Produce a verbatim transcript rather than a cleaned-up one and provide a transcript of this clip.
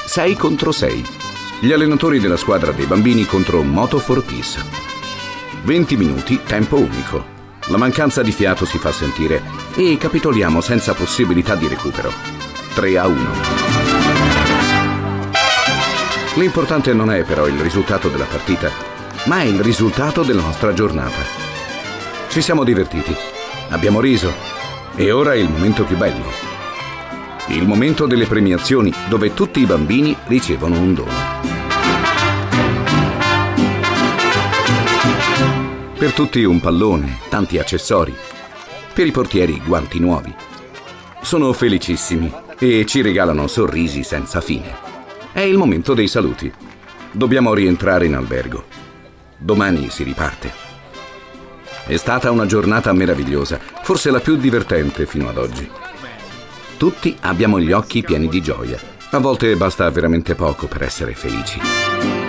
sei contro sei. Gli allenatori della squadra dei bambini contro Moto for Peace. venti minuti, tempo unico. La mancanza di fiato si fa sentire e capitoliamo senza possibilità di recupero. tre a uno. L'importante non è però il risultato della partita, ma è il risultato della nostra giornata. Ci siamo divertiti, abbiamo riso e ora è il momento più bello. Il momento delle premiazioni, dove tutti i bambini ricevono un dono. Per tutti un pallone, tanti accessori. Per i portieri guanti nuovi. Sono felicissimi e ci regalano sorrisi senza fine. È il momento dei saluti. Dobbiamo rientrare in albergo. Domani si riparte. È stata una giornata meravigliosa, forse la più divertente fino ad oggi. Tutti abbiamo gli occhi pieni di gioia. A volte basta veramente poco per essere felici.